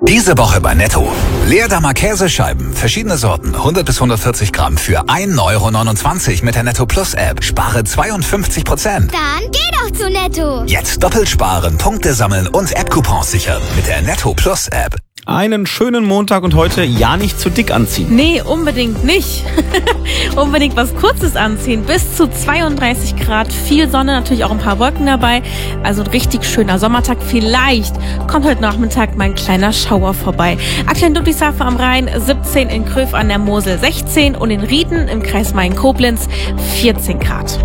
Diese Woche bei Netto. Leerdammer Käsescheiben, verschiedene Sorten, 100 bis 140 Gramm für 1,29 € mit der Netto Plus App. Spare 52%. Dann geh doch zu Netto. Jetzt doppelt sparen, Punkte sammeln und App-Coupons sichern mit der Netto Plus App. Einen schönen Montag und heute ja nicht zu dick anziehen. Nee, unbedingt nicht. Unbedingt was Kurzes anziehen. Bis zu 32 Grad, viel Sonne, natürlich auch ein paar Wolken dabei. Also ein richtig schöner Sommertag. Vielleicht kommt heute Nachmittag mal ein kleiner Schauer vorbei. Aktuell in Ludwigshafen am Rhein 17, in Kröv an der Mosel 16 und in Rieden im Kreis Main-Koblenz 14 Grad.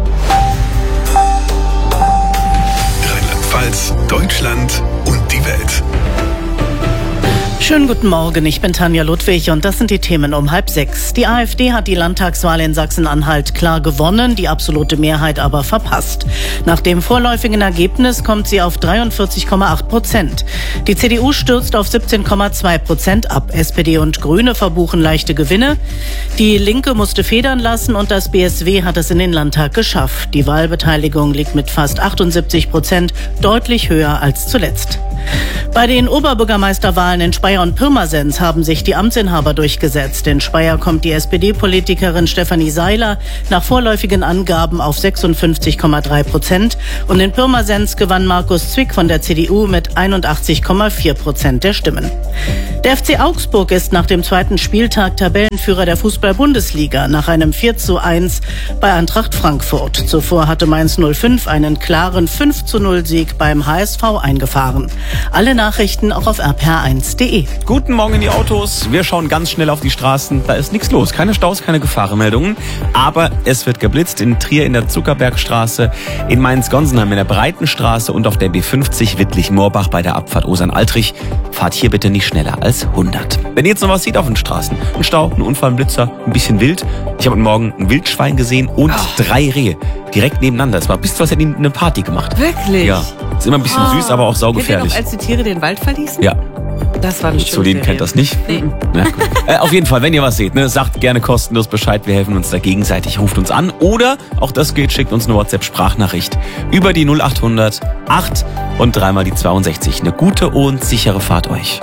Rheinland-Pfalz, Deutschland und die Welt. Schönen guten Morgen, ich bin Tanja Ludwig und das sind die Themen um 5:30. Die AfD hat die Landtagswahl in Sachsen-Anhalt klar gewonnen, die absolute Mehrheit aber verpasst. Nach dem vorläufigen Ergebnis kommt sie auf 43,8%. Die CDU stürzt auf 17,2% ab. SPD und Grüne verbuchen leichte Gewinne. Die Linke musste federn lassen und das BSW hat es in den Landtag geschafft. Die Wahlbeteiligung liegt mit fast 78% deutlich höher als zuletzt. Bei den Oberbürgermeisterwahlen in Speyer und Pirmasens haben sich die Amtsinhaber durchgesetzt. In Speyer kommt die SPD-Politikerin Stefanie Seiler nach vorläufigen Angaben auf 56,3% und in Pirmasens gewann Markus Zwick von der CDU mit 81,4% der Stimmen. Der FC Augsburg ist nach dem zweiten Spieltag Tabellenführer der Fußball-Bundesliga nach einem 4:1 bei Eintracht Frankfurt. Zuvor hatte Mainz 05 einen klaren 5:0-Sieg beim HSV eingefahren. Alle Nachrichten auch auf rpr1.de. Guten Morgen in die Autos. Wir schauen ganz schnell auf die Straßen. Da ist nichts los. Keine Staus, keine Gefahrenmeldungen. Aber es wird geblitzt in Trier in der Zuckerbergstraße, in Mainz-Gonsenheim in der Breitenstraße und auf der B50 Wittlich-Moorbach bei der Abfahrt Osern-Altrich. Fahrt hier bitte nicht schneller als 100. Wenn ihr jetzt noch was seht auf den Straßen, ein Stau, ein Unfall, ein Blitzer, ein bisschen wild. Ich habe heute Morgen ein Wildschwein gesehen und 3 Rehe direkt nebeneinander. Es war bis zu was hätten die eine Party gemacht. Wirklich? Ja. Ist immer ein bisschen süß, aber auch saugefährlich. Kennt ihr noch, als die Tiere den Wald verließen? Ja. Das war eine schöne Solin Serie. kennt das nicht. Nee. Na, gut. Auf jeden Fall, wenn ihr was seht, sagt gerne kostenlos Bescheid. Wir helfen uns da gegenseitig. Ruft uns an oder, auch das geht, schickt uns eine WhatsApp-Sprachnachricht über die 0800 8 und 3 die 62. Eine gute und sichere Fahrt euch.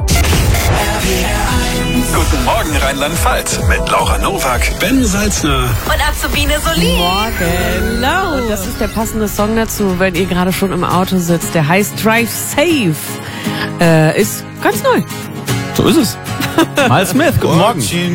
Guten Morgen Rheinland-Pfalz mit Laura Nowak, Ben Salzner Und Azubine Solin. Hello. Und das ist der passende Song dazu, wenn ihr gerade schon im Auto sitzt. Der heißt Drive Safe. Ist ganz neu. So ist es. Mal Smith, guten Morgen.